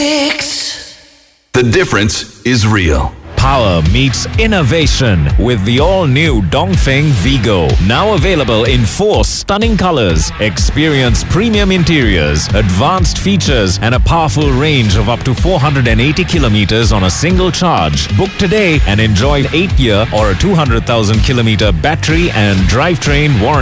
The difference is real. Power meets innovation with the all-new Dongfeng Vigo. Now available in 4 stunning colors. Experience premium interiors, advanced features, and a powerful range of up to 480 kilometers on a single charge. Book today and enjoy an 8-year or a 200,000 kilometer battery and drivetrain warranty.